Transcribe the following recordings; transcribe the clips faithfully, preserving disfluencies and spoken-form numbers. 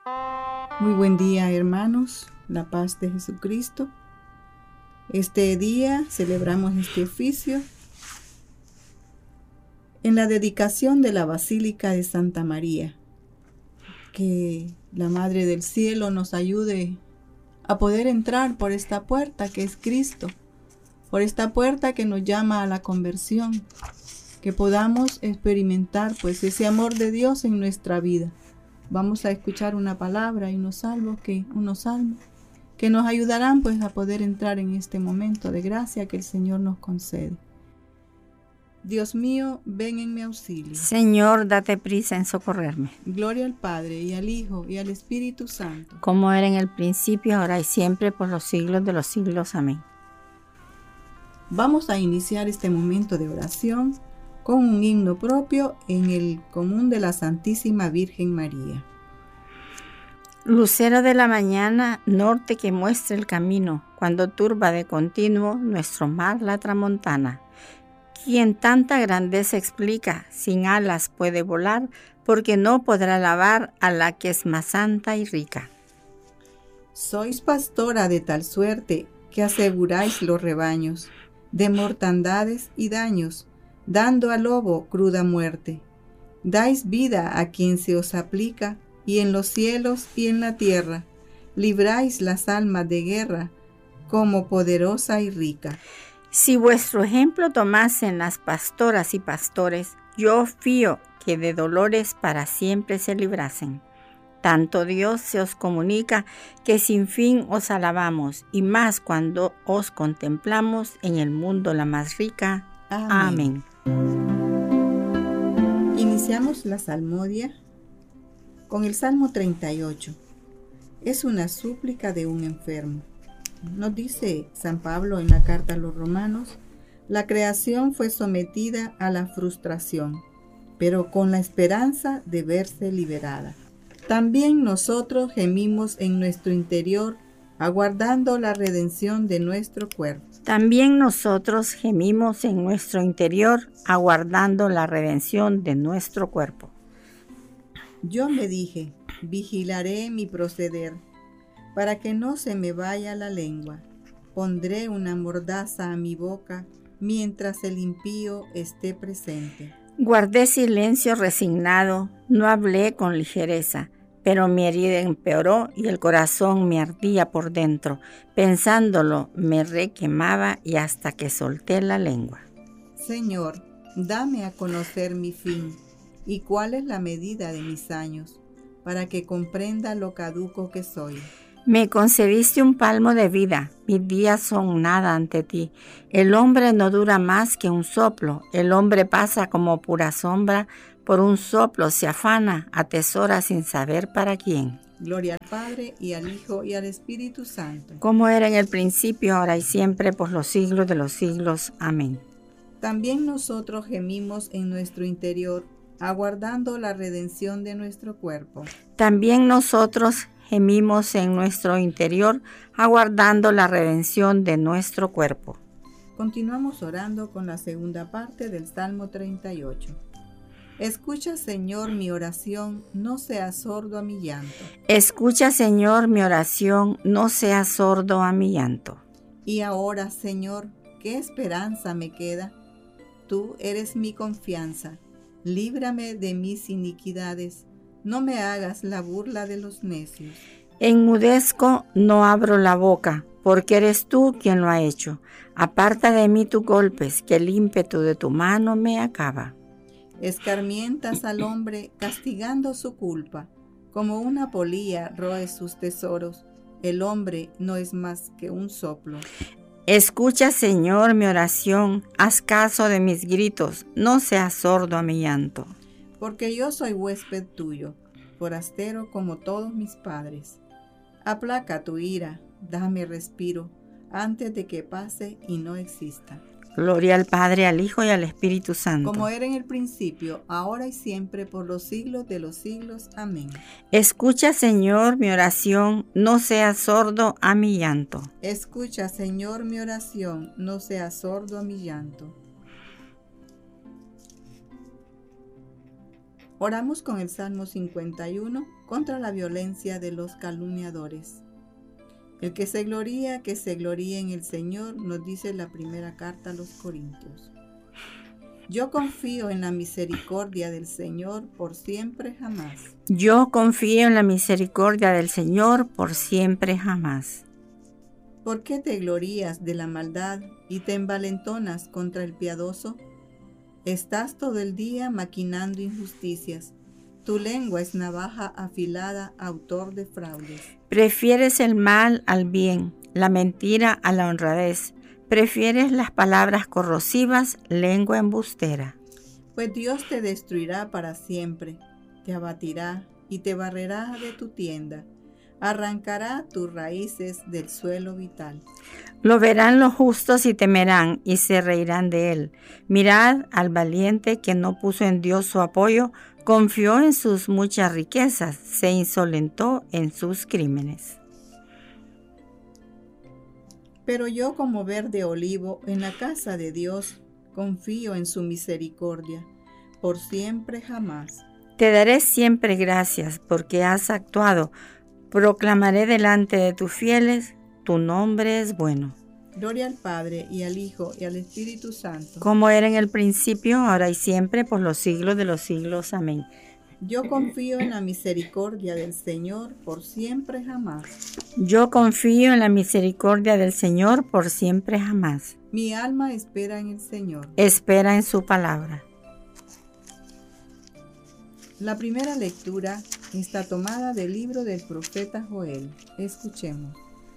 Muy buen día, hermanos, la paz de Jesucristo. Este día celebramos este oficio en la dedicación de la Basílica de Santa María. Que la Madre del Cielo nos ayude a poder entrar por esta puerta que es Cristo, por esta puerta que nos llama a la conversión, que podamos experimentar pues ese amor de Dios en nuestra vida. Vamos a escuchar una palabra y unos salmos que, unos salmos que nos ayudarán pues a poder entrar en este momento de gracia que el Señor nos concede. Dios mío, ven en mi auxilio. Señor, date prisa en socorrerme. Gloria al Padre, y al Hijo, y al Espíritu Santo. Como era en el principio, ahora y siempre, por los siglos de los siglos. Amén. Vamos a iniciar este momento de oración con un himno propio en el común de la Santísima Virgen María. Lucero de la mañana, norte que muestra el camino, cuando turba de continuo nuestro mar la tramontana. Quien tanta grandeza explica, sin alas puede volar, porque no podrá alabar a la que es más santa y rica. Sois pastora de tal suerte que aseguráis los rebaños de mortandades y daños, dando al lobo cruda muerte. Dais vida a quien se os aplica, y en los cielos y en la tierra libráis las almas de guerra, como poderosa y rica. Si vuestro ejemplo tomasen las pastoras y pastores, yo fío que de dolores para siempre se librasen. Tanto Dios se os comunica que sin fin os alabamos, y más cuando os contemplamos en el mundo la más rica. Amén. Amén. Iniciamos la salmodia con el Salmo treinta y ocho. Es una súplica de un enfermo. Nos dice San Pablo en la carta a los Romanos: la creación fue sometida a la frustración, pero con la esperanza de verse liberada. También nosotros gemimos en nuestro interior, aguardando la redención de nuestro cuerpo. También nosotros gemimos en nuestro interior, aguardando la redención de nuestro cuerpo. Yo me dije, vigilaré mi proceder, para que no se me vaya la lengua. Pondré una mordaza a mi boca, mientras el impío esté presente. Guardé silencio resignado, no hablé con ligereza, pero mi herida empeoró y el corazón me ardía por dentro. Pensándolo, me requemaba y hasta que solté la lengua. Señor, dame a conocer mi fin, y cuál es la medida de mis años, para que comprenda lo caduco que soy. Me concediste un palmo de vida, mis días son nada ante ti. El hombre no dura más que un soplo, el hombre pasa como pura sombra, por un soplo se afana, atesora sin saber para quién. Gloria al Padre, y al Hijo, y al Espíritu Santo. Como era en el principio, ahora y siempre, por los siglos de los siglos. Amén. También nosotros gemimos en nuestro interior, aguardando la redención de nuestro cuerpo. También nosotros gemimos en nuestro interior, aguardando la redención de nuestro cuerpo. Continuamos orando con la segunda parte del Salmo treinta y ocho. Escucha, Señor, mi oración, no seas sordo a mi llanto. Escucha, Señor, mi oración, no seas sordo a mi llanto. Y ahora, Señor, ¿qué esperanza me queda? Tú eres mi confianza. Líbrame de mis iniquidades. No me hagas la burla de los necios. Enmudezco, no abro la boca, porque eres tú quien lo ha hecho. Aparta de mí tus golpes, que el ímpetu de tu mano me acaba. Escarmientas al hombre, castigando su culpa. Como una polilla roe sus tesoros. El hombre no es más que un soplo. Escucha, Señor, mi oración, haz caso de mis gritos, no seas sordo a mi llanto. Porque yo soy huésped tuyo, forastero como todos mis padres. Aplaca tu ira, dame respiro, antes de que pase y no exista. Gloria al Padre, al Hijo y al Espíritu Santo. Como era en el principio, ahora y siempre, por los siglos de los siglos. Amén. Escucha, Señor, mi oración, no seas sordo a mi llanto. Escucha, Señor, mi oración, no seas sordo a mi llanto. Oramos con el Salmo cincuenta y uno contra la violencia de los calumniadores. El que se gloría, que se gloríe en el Señor, nos dice la primera carta a los Corintios. Yo confío en la misericordia del Señor por siempre jamás. Yo confío en la misericordia del Señor por siempre jamás. ¿Por qué te glorías de la maldad y te envalentonas contra el piadoso? Estás todo el día maquinando injusticias. Tu lengua es navaja afilada, autor de fraudes. Prefieres el mal al bien, la mentira a la honradez. Prefieres las palabras corrosivas, lengua embustera. Pues Dios te destruirá para siempre, te abatirá y te barrerá de tu tienda. Arrancará tus raíces del suelo vital. Lo verán los justos y temerán y se reirán de él. Mirad al valiente que no puso en Dios su apoyo, confió en sus muchas riquezas, se insolentó en sus crímenes. Pero yo como verde olivo en la casa de Dios, confío en su misericordia, por siempre jamás. Te daré siempre gracias porque has actuado. Proclamaré delante de tus fieles, tu nombre es bueno. Gloria al Padre, y al Hijo, y al Espíritu Santo. Como era en el principio, ahora y siempre, por los siglos de los siglos. Amén. Yo confío en la misericordia del Señor por siempre jamás. Yo confío en la misericordia del Señor por siempre jamás. Mi alma espera en el Señor. Espera en su palabra. La primera lectura está tomada del libro del profeta Joel. Escuchemos.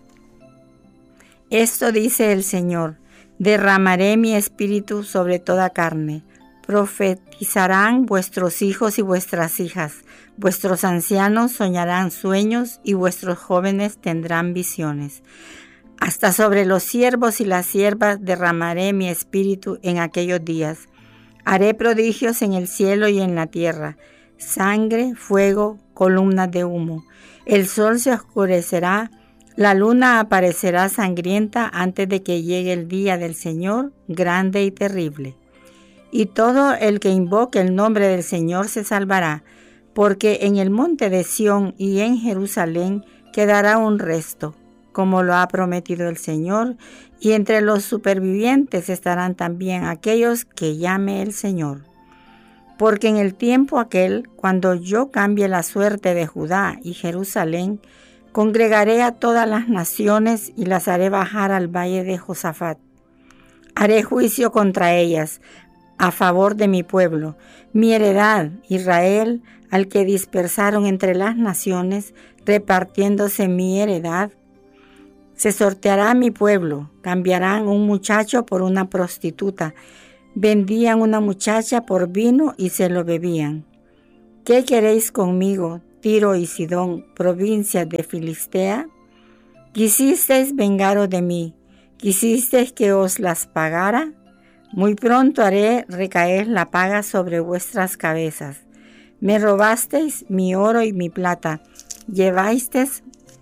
Esto dice el Señor: derramaré mi espíritu sobre toda carne. Profetizarán vuestros hijos y vuestras hijas. Vuestros ancianos soñarán sueños y vuestros jóvenes tendrán visiones. Hasta sobre los siervos y las siervas derramaré mi espíritu en aquellos días. Haré prodigios en el cielo y en la tierra. Sangre, fuego, columnas de humo. El sol se oscurecerá, la luna aparecerá sangrienta antes de que llegue el día del Señor, grande y terrible. Y todo el que invoque el nombre del Señor se salvará, porque en el monte de Sión y en Jerusalén quedará un resto, como lo ha prometido el Señor, y entre los supervivientes estarán también aquellos que llame el Señor. Porque en el tiempo aquel, cuando yo cambie la suerte de Judá y Jerusalén, congregaré a todas las naciones y las haré bajar al valle de Josafat. Haré juicio contra ellas, a favor de mi pueblo, mi heredad, Israel, al que dispersaron entre las naciones, repartiéndose mi heredad. Se sorteará mi pueblo, cambiarán un muchacho por una prostituta, vendían una muchacha por vino y se lo bebían. ¿Qué queréis conmigo, Tiro y Sidón, provincias de Filistea? ¿Quisisteis vengaros de mí? ¿Quisisteis que os las pagara? Muy pronto haré recaer la paga sobre vuestras cabezas. Me robasteis mi oro y mi plata, llevasteis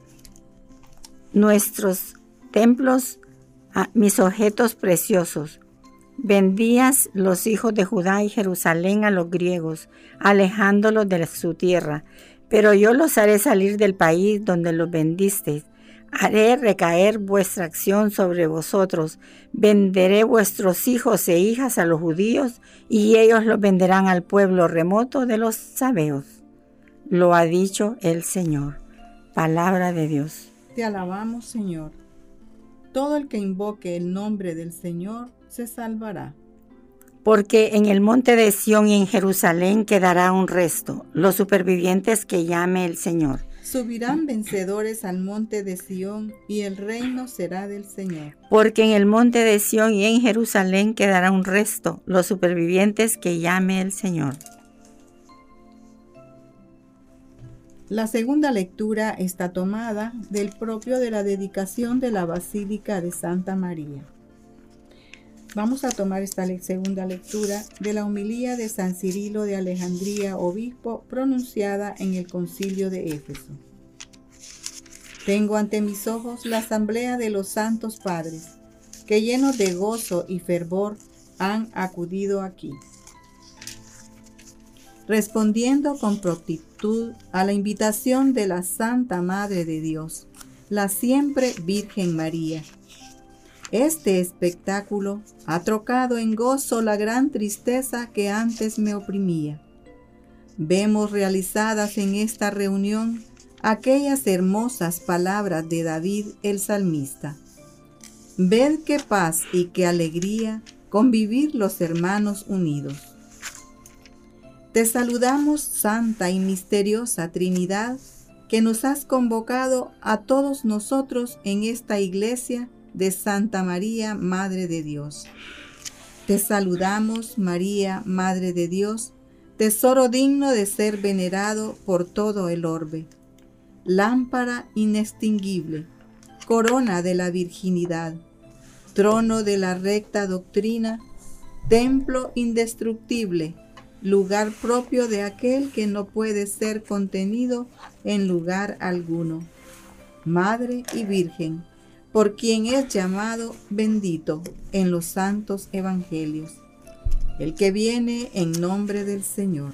nuestros templos, a mis objetos preciosos. Vendías los hijos de Judá y Jerusalén a los griegos, alejándolos de su tierra. Pero yo los haré salir del país donde los vendisteis. Haré recaer vuestra acción sobre vosotros. Venderé vuestros hijos e hijas a los judíos, y ellos los venderán al pueblo remoto de los sabeos. Lo ha dicho el Señor. Palabra de Dios. Te alabamos, Señor. Todo el que invoque el nombre del Señor se salvará. Porque en el monte de Sión y en Jerusalén quedará un resto, los supervivientes que llame el Señor. Subirán vencedores al monte de Sión, y el reino será del Señor. Porque en el monte de Sión y en Jerusalén quedará un resto, los supervivientes que llame el Señor. La segunda lectura está tomada del propio de la dedicación de la Basílica de Santa María. Vamos a tomar esta le- segunda lectura de la homilía de San Cirilo de Alejandría, obispo, pronunciada en el concilio de Éfeso. Tengo ante mis ojos la asamblea de los santos padres, que llenos de gozo y fervor han acudido aquí. Respondiendo con prontitud gratitud a la invitación de la Santa Madre de Dios, la siempre Virgen María. Este espectáculo ha trocado en gozo la gran tristeza que antes me oprimía. Vemos realizadas en esta reunión aquellas hermosas palabras de David el salmista. Ved qué paz y qué alegría convivir los hermanos unidos. Te saludamos, Santa y misteriosa Trinidad, que nos has convocado a todos nosotros en esta iglesia de Santa María, Madre de Dios. Te saludamos, María, Madre de Dios, tesoro digno de ser venerado por todo el orbe, lámpara inextinguible, corona de la virginidad, trono de la recta doctrina, templo indestructible, lugar propio de aquel que no puede ser contenido en lugar alguno, Madre y Virgen, por quien es llamado bendito en los santos evangelios, el que viene en nombre del Señor.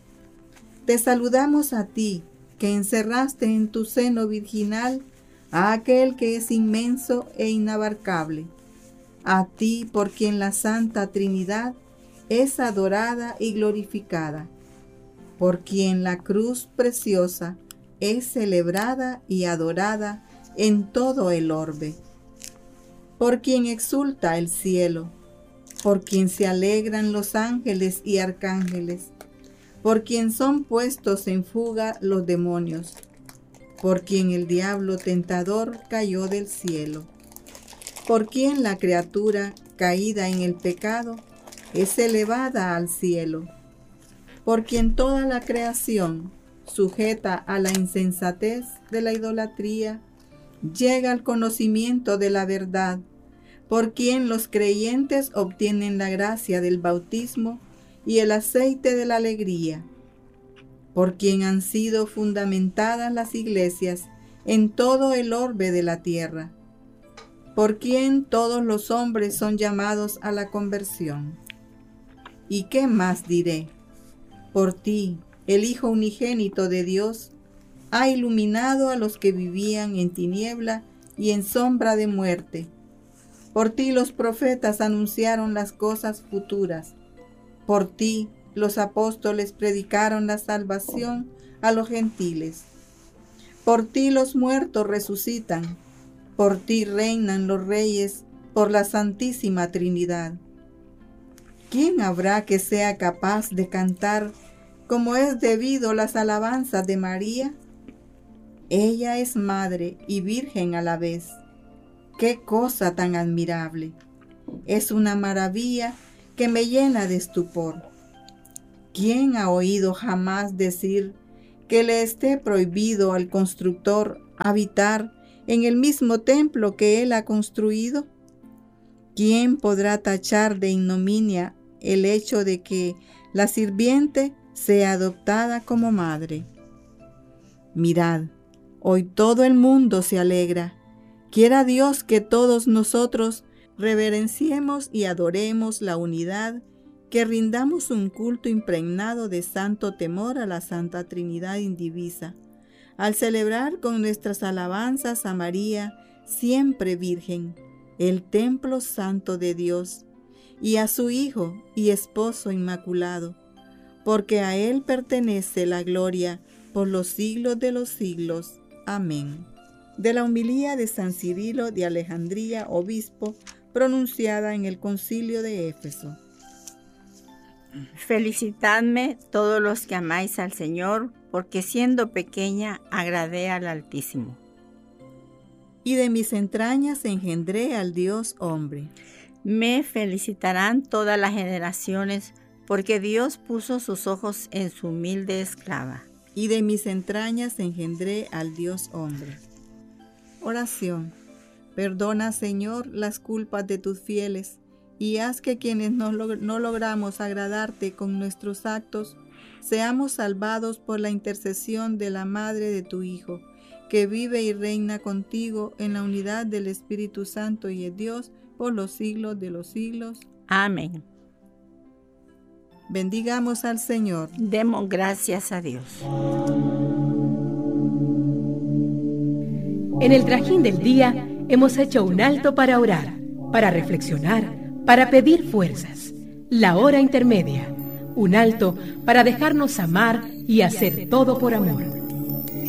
Te saludamos a ti, que encerraste en tu seno virginal a aquel que es inmenso e inabarcable, a ti por quien la Santa Trinidad es adorada y glorificada, por quien la cruz preciosa es celebrada y adorada en todo el orbe, por quien exulta el cielo, por quien se alegran los ángeles y arcángeles, por quien son puestos en fuga los demonios, por quien el diablo tentador cayó del cielo, por quien la criatura caída en el pecado es elevada al cielo, por quien toda la creación, sujeta a la insensatez de la idolatría, llega al conocimiento de la verdad, por quien los creyentes obtienen la gracia del bautismo y el aceite de la alegría, por quien han sido fundamentadas las iglesias en todo el orbe de la tierra, por quien todos los hombres son llamados a la conversión. ¿Y qué más diré? Por ti, el Hijo unigénito de Dios, ha iluminado a los que vivían en tiniebla y en sombra de muerte. Por ti los profetas anunciaron las cosas futuras. Por ti los apóstoles predicaron la salvación a los gentiles. Por ti los muertos resucitan. Por ti reinan los reyes por la Santísima Trinidad. ¿Quién habrá que sea capaz de cantar como es debido las alabanzas de María? Ella es madre y virgen a la vez. ¡Qué cosa tan admirable! Es una maravilla que me llena de estupor. ¿Quién ha oído jamás decir que le esté prohibido al constructor habitar en el mismo templo que él ha construido? ¿Quién podrá tachar de ignominia el hecho de que la sirviente sea adoptada como madre? Mirad, hoy todo el mundo se alegra. Quiera Dios que todos nosotros reverenciemos y adoremos la unidad, que rindamos un culto impregnado de santo temor a la Santa Trinidad indivisa, al celebrar con nuestras alabanzas a María, siempre Virgen, el templo santo de Dios, y a su Hijo y Esposo Inmaculado, porque a Él pertenece la gloria por los siglos de los siglos. Amén. De la homilía de San Cirilo de Alejandría, obispo, pronunciada en el concilio de Éfeso. Felicitadme todos los que amáis al Señor, porque siendo pequeña agradé al Altísimo. Y de mis entrañas engendré al Dios hombre. Me felicitarán todas las generaciones, porque Dios puso sus ojos en su humilde esclava. Y de mis entrañas engendré al Dios hombre. Oración. Perdona, Señor, las culpas de tus fieles, y haz que quienes no, log- no logramos agradarte con nuestros actos, seamos salvados por la intercesión de la Madre de tu Hijo, que vive y reina contigo en la unidad del Espíritu Santo y es Dios por los siglos de los siglos. Amén. Bendigamos al Señor. Demos gracias a Dios. En el trajín del día hemos hecho un alto para orar, para reflexionar, para pedir fuerzas. La hora intermedia, un alto para dejarnos amar y hacer todo por amor.